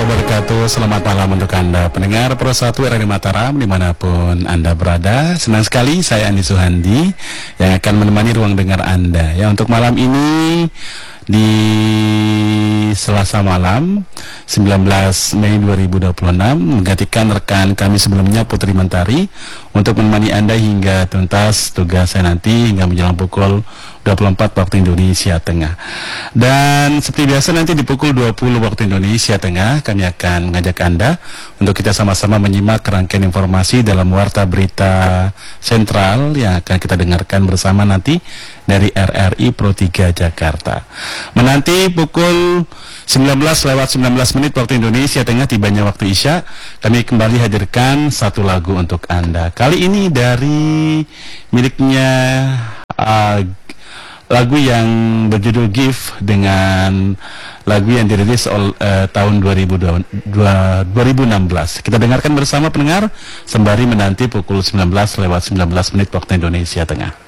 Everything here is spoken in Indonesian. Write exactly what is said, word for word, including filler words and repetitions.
wabarakatuh. Selamat malam untuk Anda pendengar Pro satu R R I Mataram dimanapun Anda berada. Senang sekali saya Andi Suhandi yang akan menemani ruang dengar Anda. Ya, untuk malam ini di Selasa malam sembilan belas Mei dua ribu dua puluh enam menggantikan rekan kami sebelumnya Putri Mentari untuk menemani Anda hingga tuntas tugas saya nanti hingga menjelang pukul dua puluh empat waktu Indonesia Tengah. Dan seperti biasa nanti di pukul dua puluh waktu Indonesia Tengah kami akan mengajak Anda untuk kita sama-sama menyimak rangkaian informasi dalam Warta Berita Sentral yang akan kita dengarkan bersama nanti dari R R I Pro tiga Jakarta. Menanti pukul sembilan belas lewat sembilan belas menit waktu Indonesia Tengah tibanya waktu Isya, kami kembali hadirkan satu lagu untuk Anda. Kali ini dari miliknya uh, lagu yang berjudul Gift dengan lagu yang dirilis ol, uh, tahun dua ribu enam belas. Kita dengarkan bersama pendengar sembari menanti pukul sembilan belas lewat sembilan belas menit waktu Indonesia Tengah.